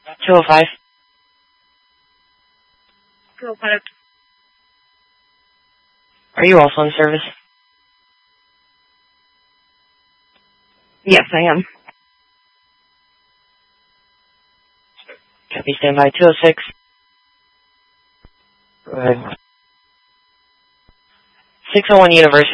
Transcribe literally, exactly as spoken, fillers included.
two oh five. two oh five. Are you also in service? Yes, I am. Copy, stand by. two oh six. Go ahead. six oh one University.